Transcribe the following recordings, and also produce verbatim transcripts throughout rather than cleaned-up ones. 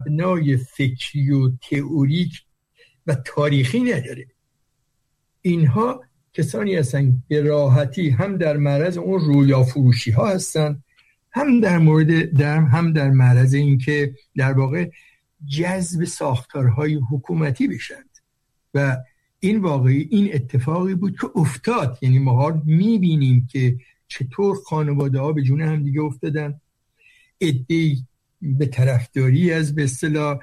مبنای فکری و تئوریک و تاریخی نداره. اینها کسانی هستن به راحتی هم در معرض اون رویا فروشی ها هستن، هم در مورد در هم در معرض این که در واقع جذب ساختارهای حکومتی بشند. و این واقعی این اتفاقی بود که افتاد. یعنی ما میبینیم که چطور خانواده ها به جون هم دیگه افتادن، عده‌ای به طرفداری از به اصطلاح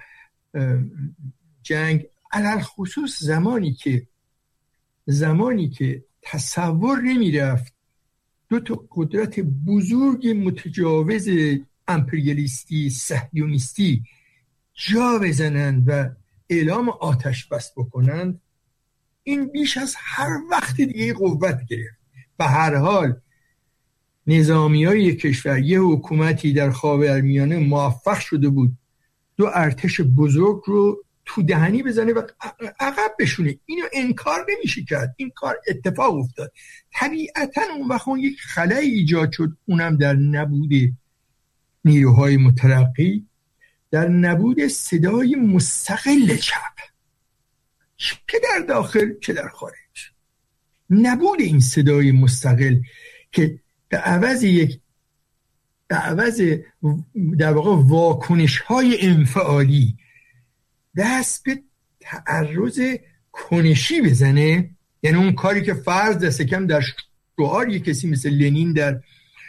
جنگ، علل خصوص زمانی که زمانی که تصور نمی رفت دو تا قدرت بزرگ متجاوز امپریالیستی صهیونیستی جا بزنند و اعلام آتش بس بکنند، این بیش از هر وقت دیگه قوت گرفت. به هر حال نظامی های کشور، یه حکومتی در خاورمیانه موفق شده بود دو ارتش بزرگ رو تو دهنی بزنه و عقب بشونه. اینو انکار نمیشه کرد، این کار اتفاق افتاد. طبیعتا اون وقت اون یک خلایی ایجاد شد، اونم در نبود نیروهای مترقی، در نبود صدای مستقل چپ، چه در داخل چه در خارج. نبود این صدای مستقل که به عوض یک به عوض در واقع واکنش های انفعالی دست به تعرض کنشی بزنه. یعنی اون کاری که فرض دست کم در شعار یک کسی مثل لنین در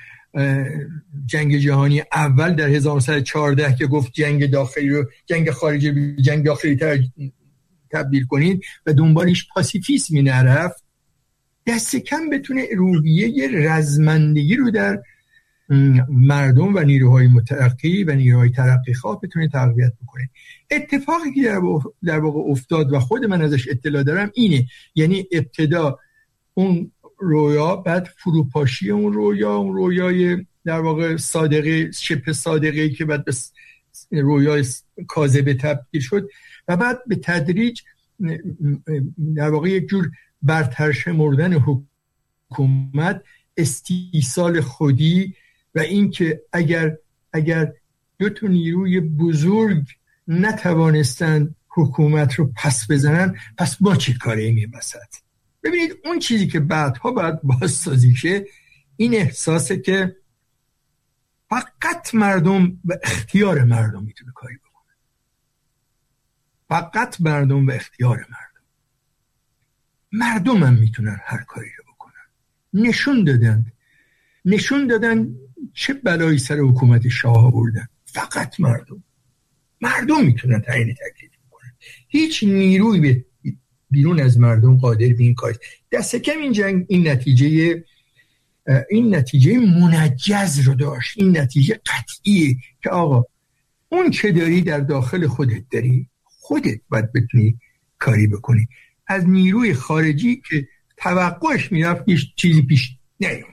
جنگ جهانی اول در هزار و نهصد و چهارده که گفت جنگ داخلی رو جنگ خارجی به جنگ داخلی تبدیل کنید و دنبالش پاسیفیسمی نرفت، دست کم بتونه روحیه رزمندگی رو در مردم و نیروهای مترقی و نیروهای ترقی خواه بتونه تقویت بکنه. اتفاقی که در واقع افتاد و خود من ازش اطلاع دارم اینه، یعنی ابتدا اون رویا، بعد فروپاشی اون رویا، اون رویای در واقع صادقه، شبه صادقه‌ای که بعد به رویای کاذبه تبدیل شد و بعد به تدریج در واقع یک جور برتر شمردن حکومت، استیصال خودی و این که اگر اگر دو تا نیروی بزرگ نتوانستند حکومت رو پس بزنن، پس ما چه کاری می وسط. ببینید اون چیزی که بعدها باید بازسازی شه این احساسه که فقط مردم و اختیار مردم میتونه کاری بکنه. فقط مردم و اختیار مردم. مردم هم میتونن هر کاری رو بکنن. نشون دادن نشون دادن چه بلایی سر حکومت شاه آوردن. فقط مردم مردم میتونن تعیین تکلیف بکنن. هیچ نیروی به بیرون از مردم قادر به این کار. دست کم این جنگ این نتیجه این نتیجه منجز رو داشت، این نتیجه قطعیه که آقا اون چه داری در داخل خودت داری، خودت باید بتونی کاری بکنی. از نیروی خارجی که توقعش میرفت هیچ چیزی پیش نیومد.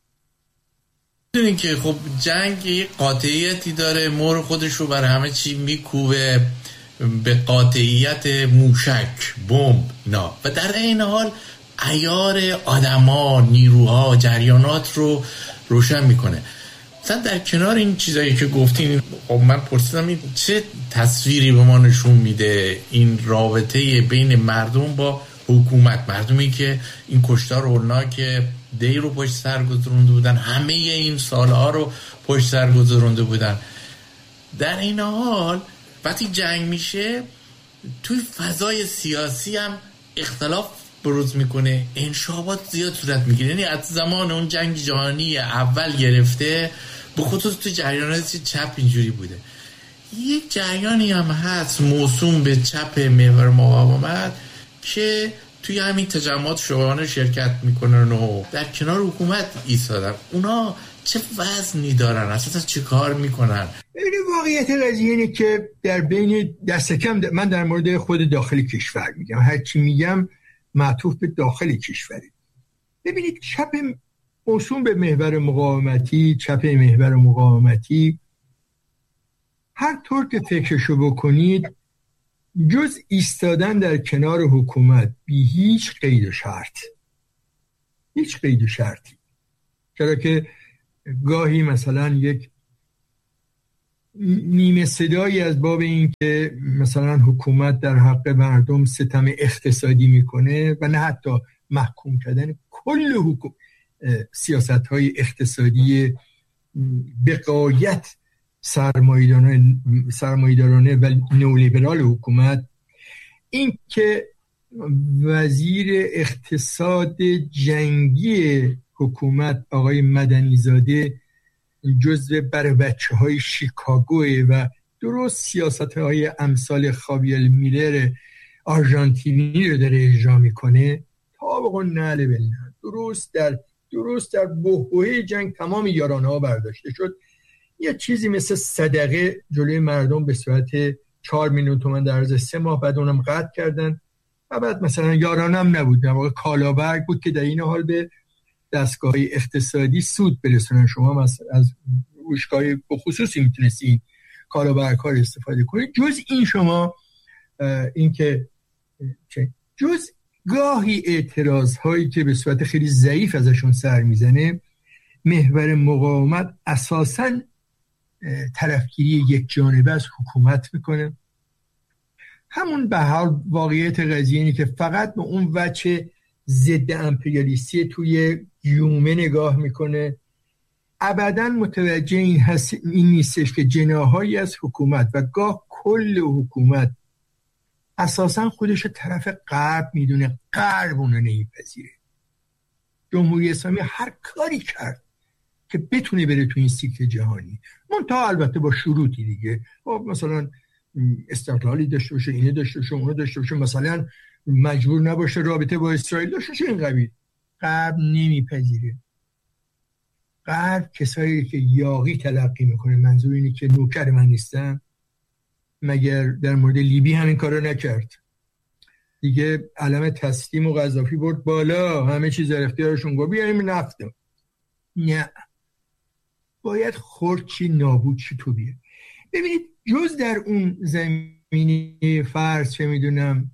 میدونی که خب جنگ یه قاطعیتی داره، مور خودش رو بر همه چی میکوبه به قاطعیت موشک، بمب، نا و در این حال عیار آدما، نیروها، جریانات رو روشن میکنه. مثلا در کنار این چیزایی که گفتین، خب من پرسیدم این چه تصویری به ما نشون میده این رابطه بین مردم با حکومت، مردمی که این کشتار هولناک دی رو پشت سر گذرونده بودن، همه این سالها رو پشت سر گذرونده بودن. در این حال وقتی جنگ میشه توی فضای سیاسی هم اختلاف بروز میکنه، انشابات زیاد صورت میگیره. یعنی از زمان اون جنگ جهانی اول گرفته به خصوص تو جریانات چپ اینجوری بوده. یک جریانی هم هست موسوم به چپ محور مقاومت که توی همین تجمعات شورانه شرکت میکنن و در کنار حکومت ایستادن. اونا چه وزنی دارن؟ اصلا چه کار میکنن؟ ببینید واقعیت قضیه اینه که در بین دست کم د... من در مورد خود داخل کشور میگم، هر چی میگم معطوف به داخل کشوره. ببینید چپ موسوم به محور مقاومتی، چپ محور مقاومتی، هر طور که فکرشو بکنید جز ایستادن در کنار حکومت بی هیچ قید و شرط، هیچ قید و شرطی، چرا که گاهی مثلا یک نیمه صدایی از باب این که مثلا حکومت در حق مردم ستم اقتصادی میکنه و نه حتی محکوم کردن کل حکومت سیاست های اقتصادی بقایت سرمایه‌دارانه سرمایه‌دارانه و نئولیبرال حکومت، این که وزیر اقتصاد جنگی حکومت آقای مدنیزاده جزو بر بچه های شیکاگوه و درست سیاست های امثال خاویر میلر آرژانتینی رو داره اجرا میکنه، طابق النعل بالنعل درست در درست در بحبوحه جنگ تمام یارانه ها برداشته شد. یه چیزی مثل صدقه جلوی مردم به صورت چهار میلیون تومان در عرض سه ماه، بعد اونم قطع کردن و بعد مثلا یارانه هم نبود، در واقع کالابرگ بود که در این حال به دستگاه اقتصادی سود برسونن. شما از از روشگاه بخصوصی میتونستین کالابرگ ها رو استفاده کنید. جز این شما این که جز گاهی اعتراض هایی که به صورت خیلی ضعیف ازشون سر میزنه، محور مقاومت اساساً طرفگیری یک جانبه از حکومت میکنه. همون به حال واقعیت قضیه اینه که فقط به اون وجه ضد امپریالیستی توی گیومه نگاه میکنه، ابداً متوجه این, هست این نیستش که جناحایی از حکومت و گاه کل حکومت اساساً خودش طرف غرب میدونه، غرب اونو نمیپذیره. جمهوری اسلامی هر کاری کرد که بتونه بره تو این سیکل جهانی، منتها البته با شروطی دیگه، مثلا استقلالی داشته باشه، اینه داشته باشه، اونو داشته باشه، مثلا مجبور نباشه رابطه با اسرائیل داشته باشه. این قبیل غرب نمیپذیره. غرب کسایی که یاغی تلقی میکنه، منظور اینه که نوکر من نیستن. مگر در مورد لیبی همین کارو نکرد دیگه؟ علم تسلیم و قذافی برد بالا، همه چیز در اختیارشون، گفت بیاریم نفت. نه، باید خورچی نابود چی تو بیه. ببینید جز در اون زمینی فرض چه میدونم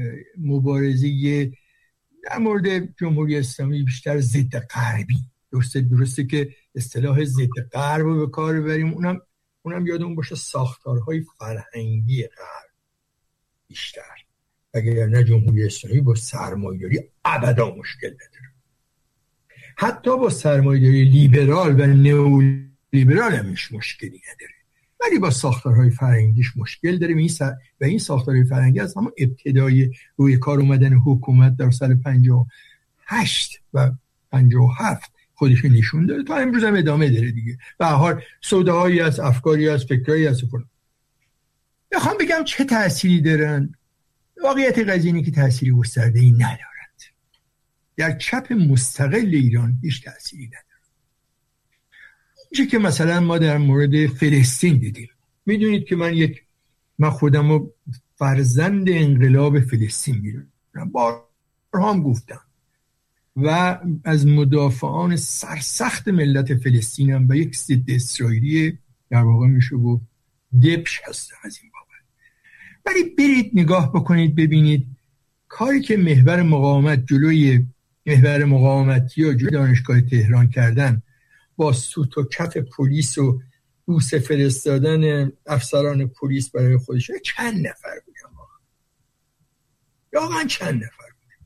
مبارزه در مورد جمهوری اسلامی بیشتر ضد غربی، درسته درسته که اصطلاح ضد غرب رو به کار ببریم، اونم اونم یادمون باشه ساختارهای فرهنگی غرب بیشتر، اگر نه جمهوری اسلامی با سرمایه‌داری ابدا مشکل نداره. حتی با سرمایه‌داری لیبرال و نئولیبرال هم مشکلی نداره، ولی با ساختارهای فرهنگیش مشکل داره. و این ساختارهای فرهنگی از همون ابتدای روی کار اومدن حکومت در سال پنجاه و هشت و پنجاه و هفت خودش نشون داره، تا امروز هم ادامه داره دیگه. به هر حال سوداهایی از افکاری از فکرایی از فلان. میخوام بگم چه تأثیری دارن. واقعیت قضیه اینه که تأثیری گسترده‌ای ندارند. در چپ مستقل ایران هیچ تأثیری نداره. چه که مثلا ما در مورد فلسطین دیدیم. میدونید که من یک من خودم رو فرزند انقلاب فلسطین میدونم، بارها هم گفتم، و از مدافعان سرسخت ملت فلسطینم و یک ضد اسرائیلی در واقع میشه گفت دبش هستم از این بابت. ولی برید نگاه بکنید ببینید کاری که محور مقاومت جلوی محور مقاومتی و جلوی دانشگاه تهران کردن با سوت و کف پلیس و بوسه فرستادن افسران پلیس برای خودش، چند نفر بودن واقعا چند نفر بودن.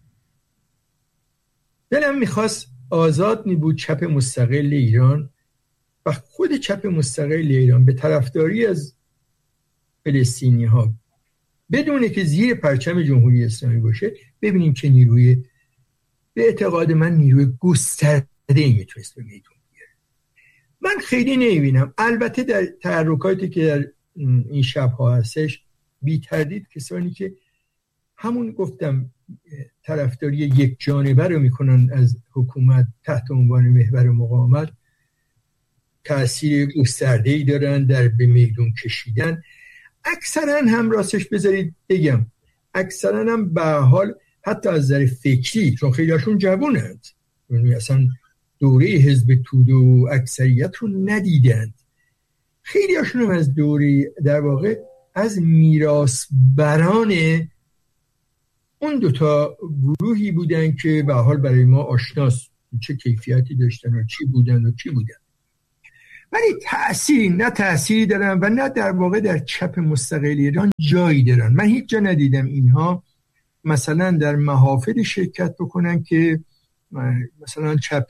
دلم میخواست آزاد می بود چپ مستقل ایران و خود چپ مستقل ایران به طرفداری از فلسطینی ها بدونه که زیر پرچم جمهوری اسلامی باشه، ببینیم چه نیروی به اعتقاد من نیروی گسترده‌ای میتونست به میدون بیاره. من خیلی نمیبینم، البته در تحرکاتی که در این شب‌ها هستش بی تردید کسانی که همون گفتم طرفداری یک جانبه رو میکنن از حکومت تحت عنوان محور مقاومت تأثیر گسترده‌ای دارن در به میدون کشیدن. اکثرا هم راستش بذارید بگم اکثرا هم به حال حتی از نظر فکری، چون خیلی هاشون جوانند، یعنی اصلا دوره حزب توده و اکثریت رو ندیدند، خیلی هاشون هم از دوره در واقع از میراث بران اون دوتا گروهی بودن که به حال برای ما آشناست چه کیفیتی داشتن و چی بودن و چی بودن. ولی تأثیری نه تأثیری دارن و نه در واقع در چپ مستقل ایران جایی دارن. من هیچ جا ندیدم اینها مثلا در محافل شرکت بکنن که مثلا چپ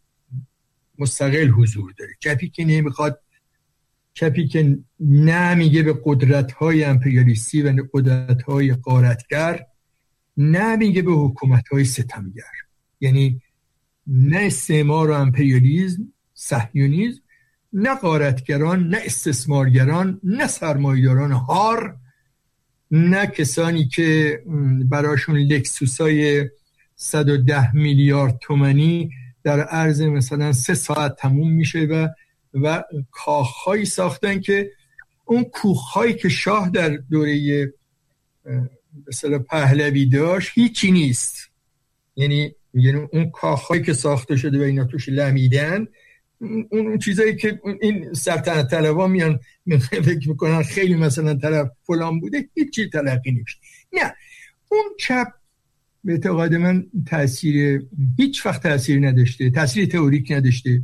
مستقل حضور داره، چپی که نمیخواد، چپی که نه میگه به قدرت‌های امپریالیستی و قدرت‌های غارتگر، نه میگه به حکومت‌های ستمگر، یعنی نه استعمار و امپریالیسم، صهیونیسم، نه غارتگران، نه استثمارگران، نه سرمایه‌داران هار، نه کسانی که براشون لکسوسای صد و ده میلیارد تومانی در عرض مثلا سه ساعت تموم میشه و و کاخهایی ساختن که اون کوخهایی که شاه در دوره مثلا پهلوی داشت هیچی نیست. یعنی یعنی اون کاخهایی که ساخته شده و اینا توش لمیدن، اون چیزایی که این سلطنت طلبا میان فکر میکنن خیلی مثلا طرف فلان بوده، هیچی تلقی نمیشه. نه، اون چپ به اعتقاد من تأثیر هیچ وقت تأثیر نداشته، تأثیر تئوریک نداشته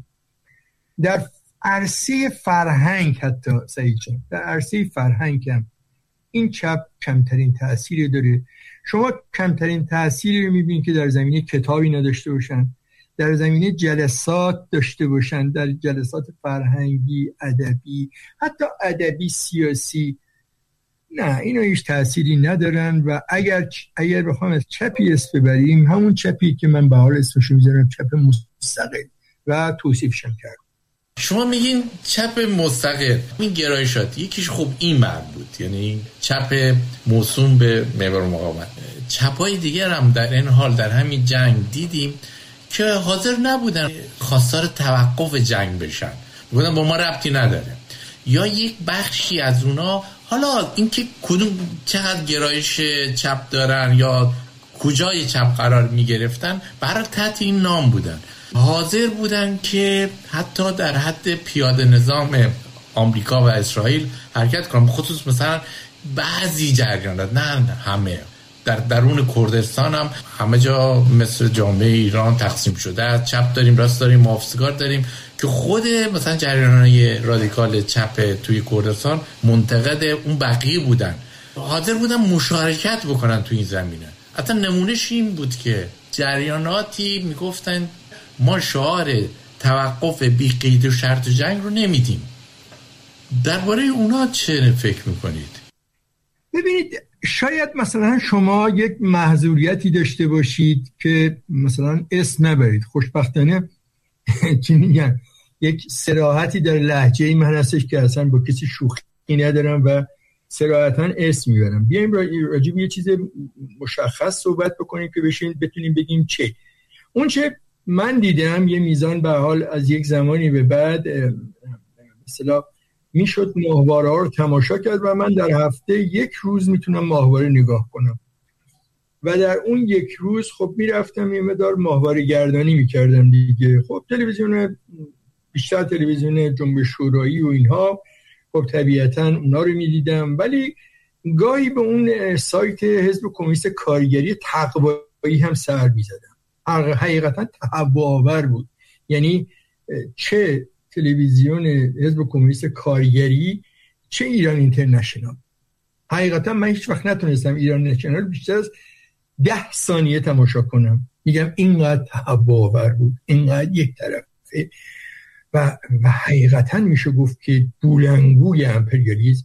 در عرصه فرهنگ. حتی سعید جان در عرصه فرهنگ هم این چپ کمترین تأثیری داره. شما کمترین تأثیری رو میبینید که در زمینه کتابی نداشته باشن، در زمینه جلسات داشته باشن، در جلسات فرهنگی، ادبی، حتی ادبی سیاسی. نه، اینا هیچ تأثیری ندارن. و اگر اگر بخوام از چپی اسم ببریم، همون چپی که من به حال اسمش میذارم چپ مستقل و توصیفشم کردم. شما میگین چپ مستقل، این گرایشات یکیش خب این مرد بود، یعنی چپ موسوم به محور مقاومت. چپای دیگر هم در این حال در همین جنگ دیدیم که حاضر نبودن خواستار توقف جنگ بشن، میگن با ما ربطی نداره. یا یک بخشی از اونا، حالا اینکه کدوم چقدر گرایش چپ دارن یا کجای چپ قرار میگرفتن برای تحت این نام بودن، حاضر بودن که حتی در حد پیاده نظام آمریکا و اسرائیل حرکت کنن. خصوص مثلا بعضی جریانات، نه همه، در درون کردستان هم همه جا مثل جامعه ایران تقسیم شده است، چپ داریم، راست داریم، محافظه‌کار داریم، که خود مثلا جریان‌های رادیکال چپ توی کردستان منتقد اون بقیه بودن، حاضر بودن مشارکت بکنن توی این زمینه. حتی نمونهش این بود که جریاناتی میگفتن ما شعار توقف بی قید و شرط جنگ رو نمیدیم. درباره اونا چه فکر میکنید؟ ببینید، شاید مثلا شما یک محظوریتی داشته باشید که مثلا اسم نبرید. خوشبختانه چی میگن، یک صراحتی در لهجه من هستش که اصلا با کسی شوخی ندارم و صراحتاً اسم میبرم. بیایم راجع به یه چیز مشخص صحبت بکنیم که بشین بتونیم بگیم چه. اون چه من دیدم یه میزان به حال از یک زمانی به بعد مثلا میشد ماهواره ها رو تماشا کرد و من در هفته یک روز میتونم ماهواره نگاه کنم و در اون یک روز خب میرفتم یه مقدار ماهواره گردانی میکردم دیگه. خب تلویزیون، بیشتر تلویزیون جنبش شورایی و اینها، خب طبیعتا اونا رو میدیدم، ولی گاهی به اون سایت حزب کمونیست کارگری تقوایی هم سر میزدم. حقیقتا تهوع‌آور بود. یعنی چه تلویزیون حزب کمونیست کارگری، چه ایران اینترنشنال. حقیقتا من هیچ وقت نتونستم ایران اینترنشنال بیشتر از ده ثانیه تماشا کنم. میگم اینقدر تهوع‌آور بود، اینقدر یک طرفه و و حقیقتا میشه گفت که بولنگوی امپریالیسم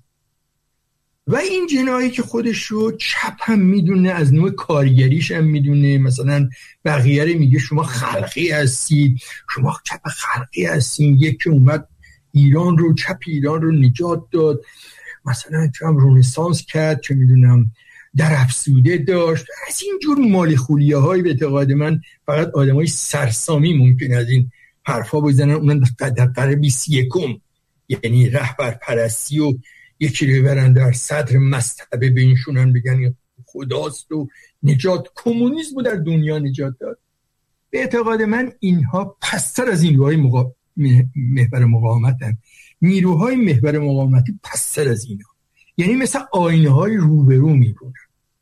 و این جنایی که خودش رو چپ هم میدونه، از نوع کارگریش هم میدونه. مثلا بقیه رو میگه شما خلقی هستید، شما چپ خلقی هستید. یکی اومد ایران رو، چپ ایران رو نجات داد، مثلا چم رنسانس کرد، چه میدونم در افسوده داشت. از این جور مالی خولیه های به اعتقاد من فقط آدم های سرسامی ممکن از این حرفا بزنن، اونن در قرن بیست و یکم، یعنی رهبر پرستی و یکی رو برن در صدر مصطبه بینشونن بگن خداست و نجات کمونیسم رو در دنیا نجات داد. به اعتقاد من اینها پستر از این نیروهای مقا... محور مقاومت هم. نیروهای محور مقاومتی پستر از اینا، یعنی مثل آینه های روبرو میبونن.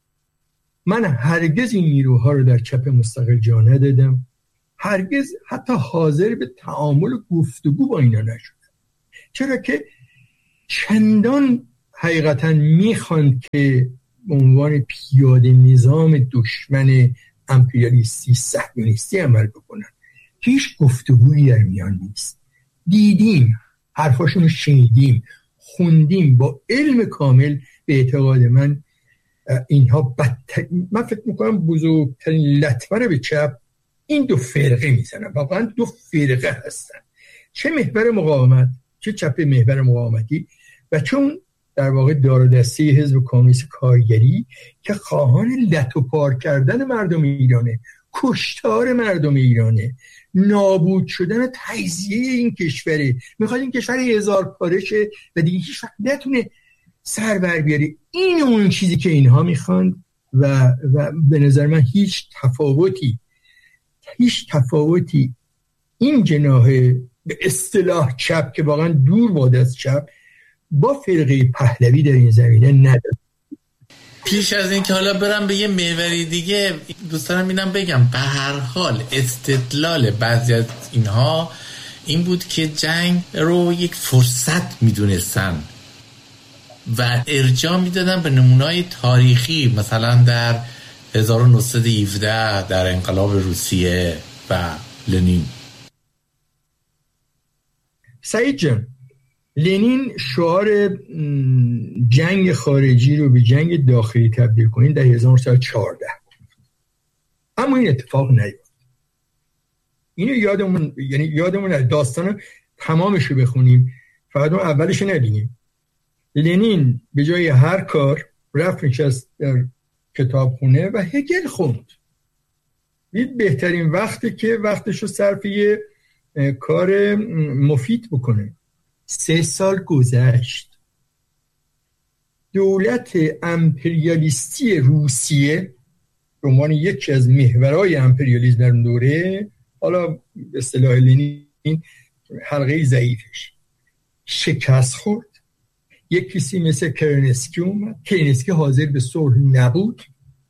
من هرگز این نیروها رو در چپ مستقل جا ندادم، هرگز حتی حاضر به تعامل گفتگو با اینا نشدم. چرا که چندان حقیقتا میخواند که به عنوان پیاده نظام دشمن امپریالیستی صهیونیستی عمل بکنن. هیچ گفتگویی در میان نیست. دیدیم، حرفاشون رو شنیدیم، خوندیم، با علم کامل به اعتقاد من اینها بدتر، من فکر میکنم بزرگترین لطمه رو به چپ این دو فرقه میزنن. واقعا دو فرقه هستن، چه محور مقاومت چه چپ محور مقاومتی و چون در واقع دار و دسته حزب کمونیست کارگری که خواهان لت و پار کردن مردم ایرانه، کشتار مردم ایرانه، نابود شدن و تجزیه این کشوره، میخواد این کشور هزار پاره شه و دیگه هیچ وقت نتونه سر بر بیاره. این اون چیزی که اینها میخوان و, و به نظر من هیچ تفاوتی هیچ تفاوتی این جناح به اصطلاح چپ که واقعا دور باد از چپ با فرقه پهلوی در این زمینه نداره. پیش از این که حالا برم به یه محوری دیگه، دوست دارم اینم بگم به هر حال استدلال بعضی از اینها این بود که جنگ رو یک فرصت میدونستن و ارجاع میدادن به نمونه‌های تاریخی، مثلا در هزار و نهصد و هفده در انقلاب روسیه و لنین. سعید جان، لنین شعار جنگ خارجی رو به جنگ داخلی تبدیل کنین در هزار و نهصد و چهارده، اما این اتفاق نیفتاد. اینو یادمون، یعنی یادمون داستان تمامش رو بخونیم، فقط اون اولش رو نبینیم. لنین به جای هر کار رفت نشست در کتابخونه و هگل خوند. دید بهترین وقته که وقتش رو صرف یه کار مفید بکنه. سه سال گذشت، دولت امپریالیستی روسیه به عنوان یکی از محورهای امپریالیسم در اون دوره، حالا به اصطلاح لنین حلقه ضعیفش، شکست خورد. یک کسی مثل کرنسکی اومد. کرنسکی حاضر به صلح نبود.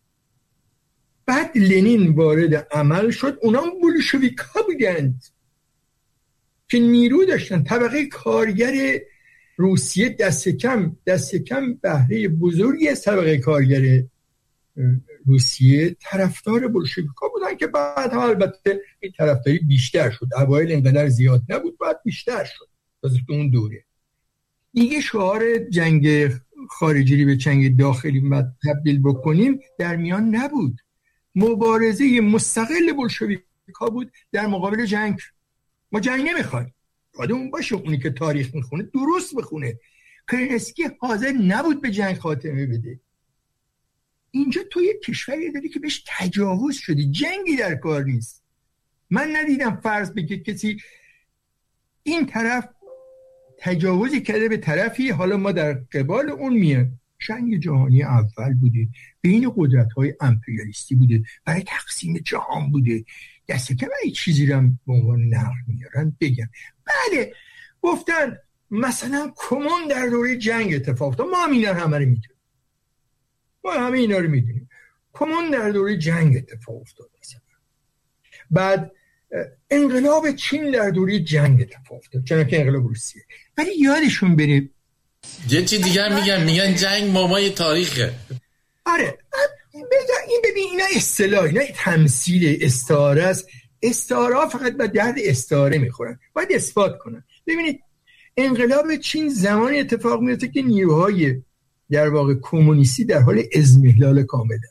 بعد لنین وارد عمل شد. اونا هم بولشویک‌ها بودند که نیرو داشتن. طبقه کارگر روسیه دست کم دست کم بهره بزرگی از طبقه کارگر روسیه طرفدار بولشویک‌ها بودن که بعد هم البته این طرفداری بیشتر شد. اوایل اینقدر زیاد نبود، بعد بیشتر شد. از اون دوره دیگه شعار جنگ خارجی به جنگ داخلی تبدیل بکنیم در میان نبود. مبارزه مستقل بولشویک‌ها بود در مقابل جنگ. ما جنگ نمیخوایم. یادمون باشه اونی که تاریخ میخونه درست بخونه. کرنسکی حاضر نبود به جنگ خاتمه بده. اینجا تو یک کشوری داری که بهش تجاوز شده، جنگی در کار نیست. من ندیدم فرض بگه کسی این طرف تجاوزی کرده به طرفی، حالا ما در قبال اون میان. جنگ جهانی اول بوده، بین قدرت‌های امپریالیستی بوده، برای تقسیم جهان بوده. دسته که من چیزی رو به عنوان نقل میارن بگم. بله گفتن مثلا کمون در دوره جنگ اتفاق افتاد، ما هم اینا همه رو میدونیم، ما همه اینا رو میدونیم. کمون در دوره جنگ اتفاق افتاد مثلا. بعد انقلاب چین در دوره جنگ اتفاق افتاد، چنانکه انقلاب روسیه. ولی یادشون بره یه چی دیگر میگن، میگن جنگ مامای تاریخه. آره این ببین اینا اصطلاح، اینا تمثیل، استعاره است. استعاره ها فقط به درد استعاره میخورن، باید اثبات کنن. ببینید انقلاب چین زمانی اتفاق میفته که نیروهای در واقع کمونیستی در حال اضمحلال کامله.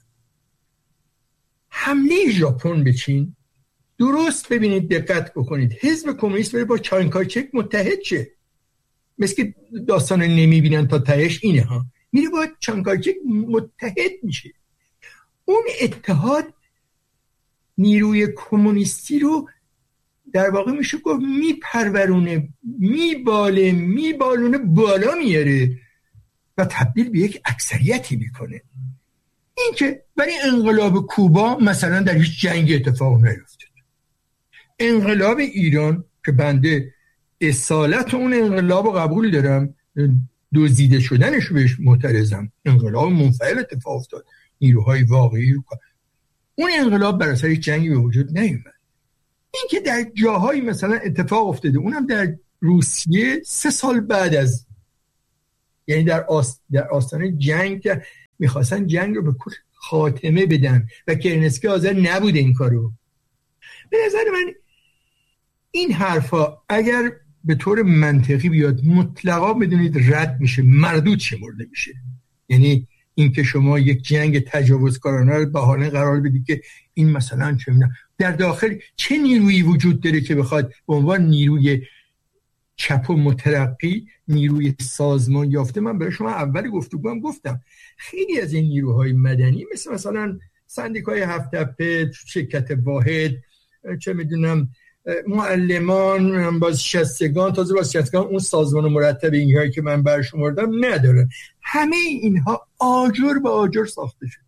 حمله ژاپن به چین، درست ببینید دقت بکنید، حزب کمونیست بره با چانکایچک متحد شه. مثل که داستان نمیبینن تا تهش اینه ها، میره با چانکایچک متحد میشه. اون اتحاد نیروی کمونیستی رو در واقع میشه گفت میپرورونه، میباله میبالونه بالا میاره و تبدیل به یک اکثریتی میکنه. این که برای انقلاب کوبا مثلا در هیچ جنگ اتفاق نیفتاد. انقلاب ایران که بنده اصالت اون انقلاب رو قبول دارم، دزدیده شدنش رو بهش معترضم، انقلاب منفعل اتفاق افتاد، نیروهای واقعی رو، اون انقلاب بر اثر جنگی به وجود نیامد. این که در جاهایی مثلا اتفاق افتاده، اونم در روسیه سه سال بعد از، یعنی در آست در آستانه جنگ که میخواستن جنگ رو به خاتمه بدن و کرنسکی حاضر نبوده این کارو. به نظر من این حرفا اگر به طور منطقی بیاد مطلقا بدونید رد میشه، مردود شمرده میشه. یعنی این که شما یک جنگ تجاوزکارانه رو بهانه قرار بدید که این مثلا چه می‌دونم در داخل چه نیرویی وجود داره که بخواد به عنوان نیروی چپ و مترقی، نیروی سازمان یافته. من برای شما اول گفتگوام گفتم خیلی از این نیروهای مدنی مثل مثلا سندیکای هفت تپه، شرکت واحد، چه میدونم معلمان، باز شستگان، تازه باز شستگان اون سازمان مرتب اینهایی که من برشمردم ندارن. همه اینها آجر به آجر ساخته شده،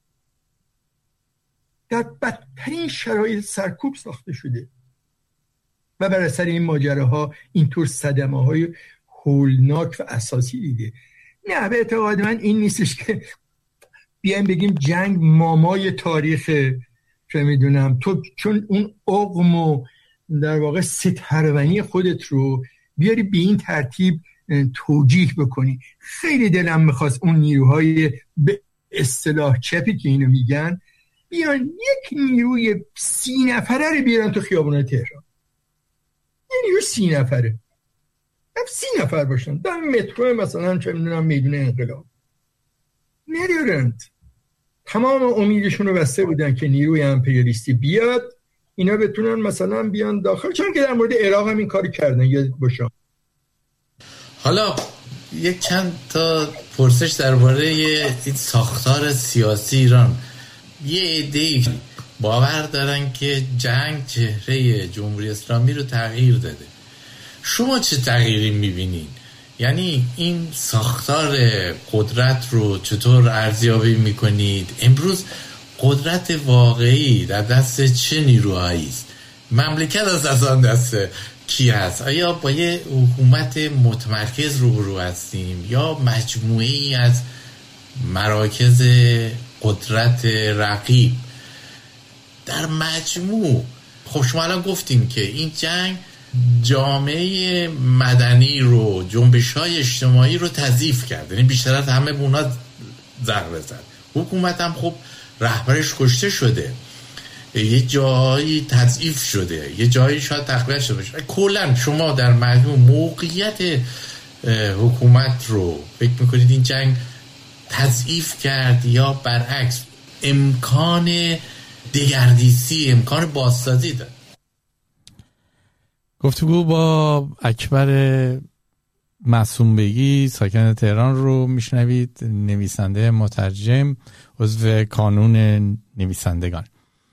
در بدترین شرایط سرکوب ساخته شده و بر اثر این ماجراها اینطور صدمه های هولناک و اساسی دیده. نه، به اعتقاد من این نیستش که بیایم بگیم جنگ مامای تاریخ، چه میدونم تو چون اون عقم و در واقع سترونی خودت رو بیاری به این ترتیب توجیه بکنی. خیلی دلم میخواست اون نیروهای به اصطلاح چپی که اینو میگن بیان یک نیروی سی نفره رو بیارن تو خیابونای تهران. یه نیروی سی نفره، هم سی نفر باشن در مترو مثلا چه میدونم میدون انقلاب. ندارند. تمام امیدشون رو بسته بودن که نیروی امپریالیستی بیاد اینا بتونن مثلا بیان داخل، چون که در مورد عراق هم این کاری کردن یادت باشه. حالا یک چند تا پرسش درباره این ساختار سیاسی ایران. یه عده‌ای باور دارن که جنگ چهره جمهوری اسلامی رو تغییر داده. شما چه تغییری میبینین؟ یعنی این ساختار قدرت رو چطور ارزیابی میکنید؟ امروز قدرت واقعی در دست چه نیروهایی است؟ مملکت از اصلا دست کی هست؟ آیا با یه حکومت متمرکز روبرو هستیم یا مجموعی از مراکز قدرت رقیب؟ در مجموع خب شما الان گفتیم که این جنگ جامعه مدنی رو، جنبش‌های اجتماعی رو تضعیف کرد، یعنی بیشتر از همه به اونا ضربه زد. حکومت هم خب رهبرش کشته شده، یه جایی تضعیف شده، یه جایی شاید تخلیه شده باشه. کلا شما در مجموع موقعیت حکومت رو فکر میکنید این جنگ تضعیف کرد یا برعکس امکان دگردیسی، امکان بازسازی داد؟ گفتگو با اکبر معصومبگی ساکن تهران رو میشنوید، نویسنده مترجم، عضو کانون نویسندگان.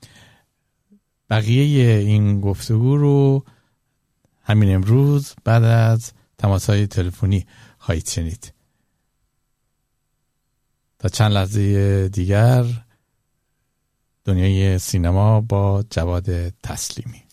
بقیه این گفتگو رو همین امروز بعد از تماس‌های تلفنی خواهید شنید. تا چند لحظه دیگر دنیای سینما با جواد تسلیمی.